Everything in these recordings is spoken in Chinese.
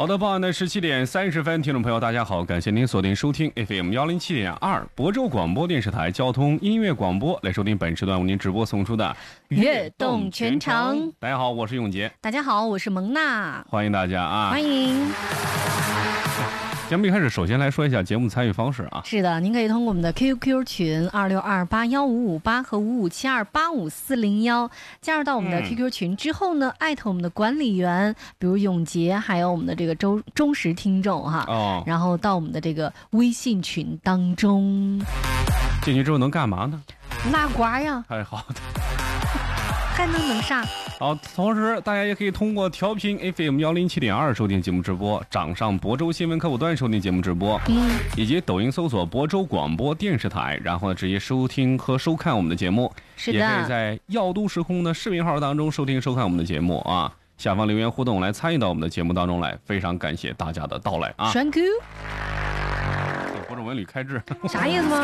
好的，傍晚的17:30，听众朋友大家好，感谢您锁定收听 FM 107.2亳州广播电视台交通音乐广播，来收听本时段为您直播送出的悦动全程。 大家好，我是永杰。 大家好，我是蒙娜。 欢迎大家啊！ 欢迎。 节目一开始，首先来说一下节目参与方式啊。 是的，您可以通过我们的 QQ 群26281558和55728541加入到我们的 QQ 群之后呢，艾特我们的管理员，比如永杰，还有我们的这个忠实听众哈。 哦。 然后到我们的这个微信群当中。 进去之后能干嘛呢？ 拉呱呀。 太好的。 还能啥？ 好，同时大家也可以通过调频 FM 107.2收听节目直播，掌上亳州新闻客户端收听节目直播，以及抖音搜索亳州广播电视台，然后直接收听和收看我们的节目。 是的， 也可以在耀都时空的视频号当中收听收看我们的节目啊。下方留言互动来参与到我们的节目当中来，非常感谢大家的到来啊。 Thank you。 亳州文旅开智。 啥意思吗？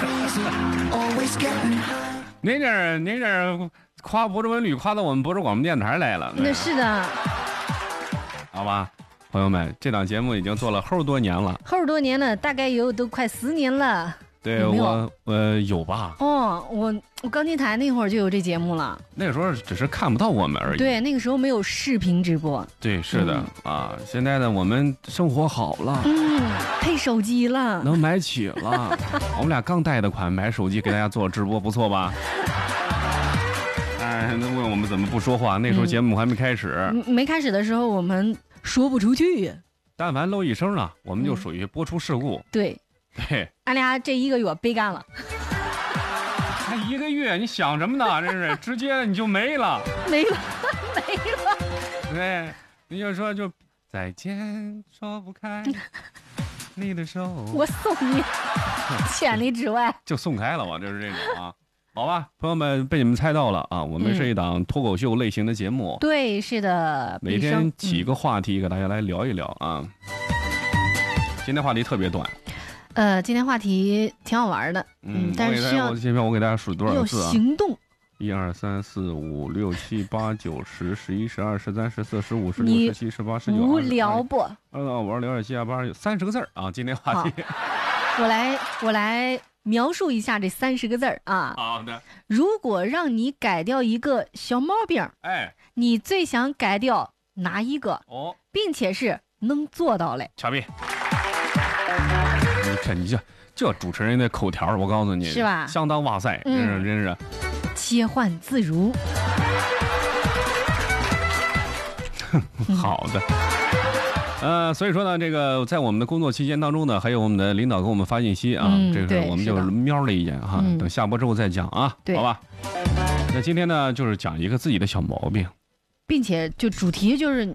您这夸亳州文旅夸到我们亳州广播电台来了。 那是的。 好吧，朋友们，这档节目已经做了齁多年了。 齁多年了，大概都快10年了。 对， 有没有？ 有吧。 哦，我刚进台那会儿就有这节目了。 那个时候只是看不到我们而已。 对，那个时候没有视频直播。 对，是的啊。现在呢，我们生活好了， 配手机了， 能买起了。我们俩刚贷的款买手机给大家做直播，不错吧？那问我们怎么不说话？那时候节目还没开始。 没开始的时候我们说不出去。 但凡漏一声啊，我们就属于播出事故。 对。 对， 俺俩这1个月背干了。 才1个月，你想什么呢？真是直接你就没了， 没了。 对，你就说就再见，说不开你的手， 我送你千里之外， 就送开了。我就是这种啊。好吧，朋友们，被你们猜到了啊！我们是一档脱口秀类型的节目。 对，是的， 每天几个话题给大家来聊一聊啊。今天话题特别短。 今天话题挺好玩的，但是需要我给大家数多少个字啊？ 行动。 1、2、3、4、5、6、7、8、9、10、11、12、13、14、15、16、17、18、19、20。 无聊不 ？25、26、27、28、30个字啊！今天话题， 我来描述一下这30个字啊。 好的。 如果让你改掉一个小毛病，你最想改掉哪一个？并且是能做到嘞。 乔碧。你这主持人的口条，我告诉你， 是吧？ 相当哇塞，真是切换自如。 好的。所以说呢，这个在我们的工作期间当中呢，还有我们的领导给我们发信息啊，这个我们就瞄了一眼哈，等下播之后再讲啊，好吧？那今天呢，就是讲一个自己的小毛病， 并且就主题就是